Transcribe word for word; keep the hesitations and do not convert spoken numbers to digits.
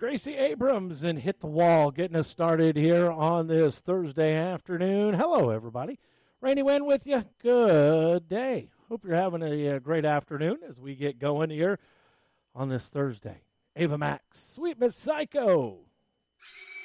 Gracie Abrams and Hit the Wall getting us started here on this Thursday afternoon. Hello, everybody. Rainy Wind with you. Good day. Hope you're having a, a great afternoon as we get going here on this Thursday. Ava Max, Sweet Miss Psycho.